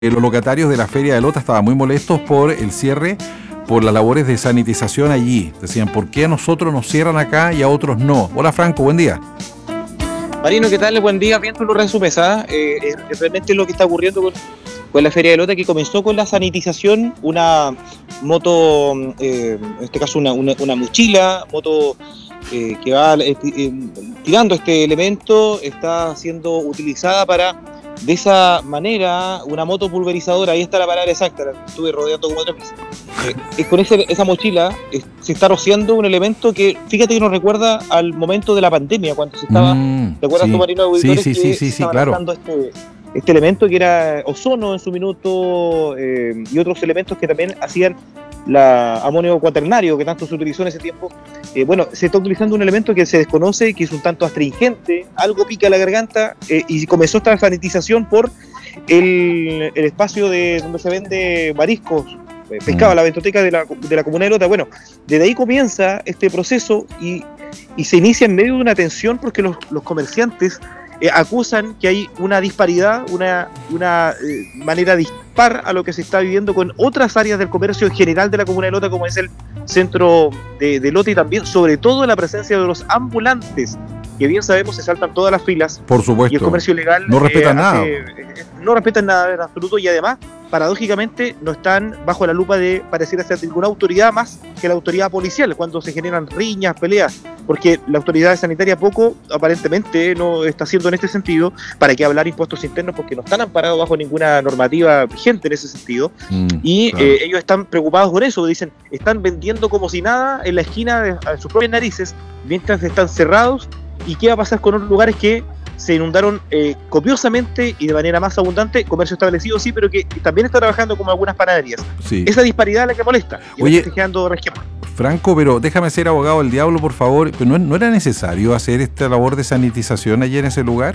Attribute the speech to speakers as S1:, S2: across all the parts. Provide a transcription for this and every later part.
S1: los locatarios de la Feria de Lota estaban muy molestos por el cierre, por las labores de sanitización allí. Decían, ¿por qué a nosotros nos cierran acá y a otros no? Hola Franco, buen día.
S2: Marino, ¿qué tal? Buen día. Bien, tú lo resumes, ¿ah? Es realmente lo que está ocurriendo con la Feria de Lota, que comenzó con la sanitización, una moto, en este caso una mochila, moto que va tirando este elemento, está siendo utilizada para, de esa manera, una moto pulverizadora, ahí está la palabra exacta, la estuve rodeando como 3 veces. Con esa mochila se está rociando un elemento que, fíjate que nos recuerda al momento de la pandemia, cuando se estaba, ¿te acuerdas tú, Marino, de auditores?
S1: Sí, claro.
S2: Este elemento que era ozono en su minuto, y otros elementos que también hacían la amonio cuaternario que tanto se utilizó en ese tiempo. Bueno, se está utilizando un elemento que se desconoce, que es un tanto astringente, algo pica la garganta, y comenzó esta sanitización por el espacio donde se vende mariscos, pescado, la ventoteca de la comuna de Lota. Bueno, desde ahí comienza este proceso y se inicia en medio de una tensión porque los comerciantes acusan que hay una disparidad, una manera dispar a lo que se está viviendo con otras áreas del comercio en general de la comuna de Lota, como es el centro de Lota, y también, sobre todo, la presencia de los ambulantes, que bien sabemos se saltan todas las filas.
S1: Por supuesto.
S2: Y el comercio ilegal
S1: no respetan nada.
S2: No respetan nada en absoluto, y además, paradójicamente, no están bajo la lupa de, pareciera ser, ninguna autoridad más que la autoridad policial, cuando se generan riñas, peleas, porque la autoridad sanitaria poco, aparentemente, no está haciendo en este sentido. ¿Para qué hablar impuestos internos? Porque no están amparados bajo ninguna normativa vigente en ese sentido, y claro, ellos están preocupados por eso. Dicen, están vendiendo como si nada en la esquina de sus propias narices, mientras están cerrados. ¿Y qué va a pasar con otros lugares que se inundaron copiosamente y de manera más abundante? Comercio establecido, sí, pero que también está trabajando como algunas panaderías. Sí. Esa disparidad es la que molesta. Y
S1: oye,
S2: está quedando resquemor.
S1: Franco, pero déjame ser abogado del diablo, por favor. ¿Pero no era necesario hacer esta labor de sanitización allí en ese lugar?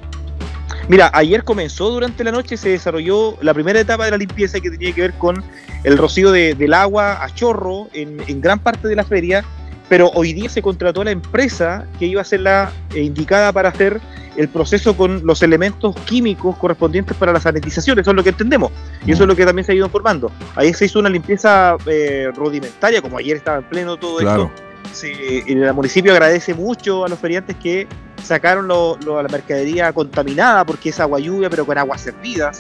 S2: Mira, ayer comenzó, durante la noche se desarrolló la primera etapa de la limpieza, que tenía que ver con el rocío del agua a chorro en gran parte de la feria. Pero hoy día se contrató a la empresa que iba a ser la indicada para hacer el proceso con los elementos químicos correspondientes para la sanitización. Eso es lo que entendemos, y eso es lo que también se ha ido informando. Ahí se hizo una limpieza rudimentaria, como ayer estaba en pleno todo esto. El municipio agradece mucho a los feriantes que sacaron la mercadería contaminada, porque es agua lluvia, pero con aguas servidas,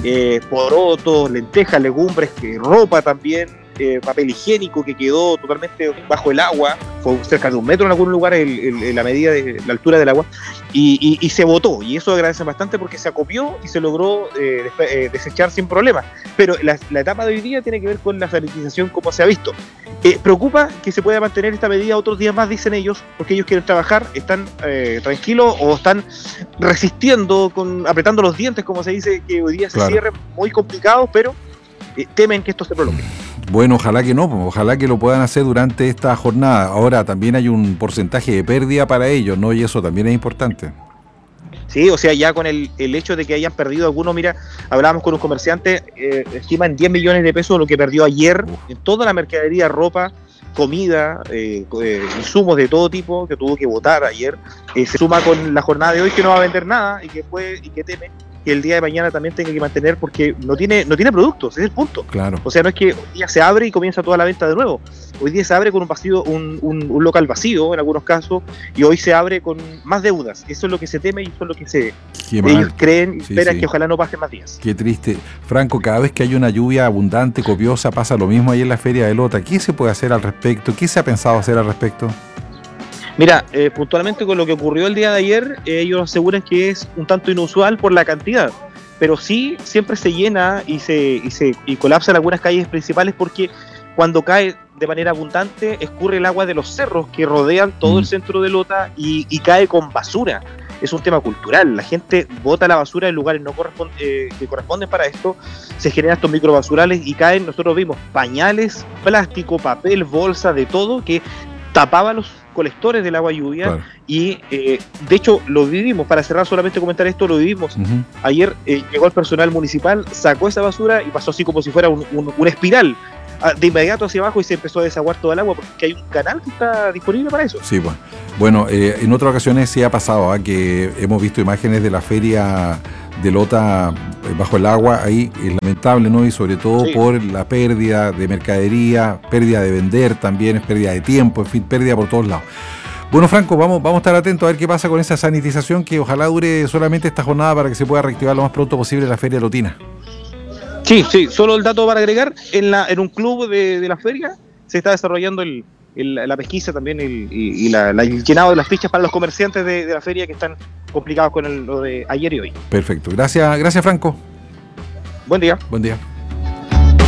S2: porotos, lentejas, legumbres, ropa también, papel higiénico que quedó totalmente bajo el agua, fue cerca de 1 metro en algunos lugares la medida de la altura del agua, y se botó, y eso agradece bastante porque se acopió y se logró desechar sin problemas. Pero la etapa de hoy día tiene que ver con la sanitización, como se ha visto. Preocupa que se pueda mantener esta medida otros días más, dicen ellos, porque ellos quieren trabajar, están tranquilos, o están resistiendo, apretando los dientes, como se dice, que hoy día se cierren, muy complicados, pero temen que esto se prolongue.
S1: Bueno, ojalá que no, ojalá que lo puedan hacer durante esta jornada. Ahora también hay un porcentaje de pérdida para ellos, ¿no? Y eso también es importante.
S2: Sí, o sea, ya con el hecho de que hayan perdido algunos, mira, hablábamos con un comerciante, estima en 10 millones de pesos lo que perdió ayer en toda la mercadería, ropa, comida, insumos de todo tipo que tuvo que botar ayer. Se suma con la jornada de hoy, que no va a vender nada y que teme que el día de mañana también tenga que mantener, porque no tiene productos, ese es el punto.
S1: Claro.
S2: O sea, no es que hoy día se abre y comienza toda la venta de nuevo. Hoy día se abre con un local vacío en algunos casos, y hoy se abre con más deudas. Eso es lo que se teme y eso es lo que ellos creen y esperan que ojalá no pasen más días.
S1: Qué triste. Franco, cada vez que hay una lluvia abundante, copiosa, pasa lo mismo ahí en la Feria de Lota. ¿Qué se puede hacer al respecto? ¿Qué se ha pensado hacer al respecto?
S2: Mira, puntualmente con lo que ocurrió el día de ayer, ellos aseguran que es un tanto inusual por la cantidad, pero sí siempre se llena y colapsa en algunas calles principales, porque cuando cae de manera abundante escurre el agua de los cerros que rodean todo el centro de Lota y cae con basura. Es un tema cultural, la gente bota la basura en lugares que corresponden para esto, se generan estos microbasurales y caen. Nosotros vimos pañales, plástico, papel, bolsa, de todo, que tapaba los colectores del agua lluvia. Claro. Y de hecho lo vivimos, para cerrar solamente comentar esto, lo vivimos. Ayer llegó el personal municipal, sacó esa basura y pasó así como si fuera una espiral de inmediato hacia abajo, y se empezó a desaguar toda el agua, porque hay un canal que está disponible para eso.
S1: Sí, bueno, en otras ocasiones sí ha pasado que hemos visto imágenes de la feria de lota bajo el agua, ahí es lamentable, ¿no? Y sobre todo
S2: Sí.
S1: por la pérdida de mercadería, pérdida de vender también, es pérdida de tiempo, en fin, pérdida por todos lados. Bueno, Franco, vamos a estar atentos a ver qué pasa con esa sanitización, que ojalá dure solamente esta jornada para que se pueda reactivar lo más pronto posible la Feria Lotina.
S2: Sí, solo el dato para agregar, en un club de la feria se está desarrollando la pesquisa también y el llenado de las fichas para los comerciantes de la feria que están complicados con lo de ayer y hoy.
S1: Perfecto. Gracias, Franco.
S2: Buen día.
S1: Buen día.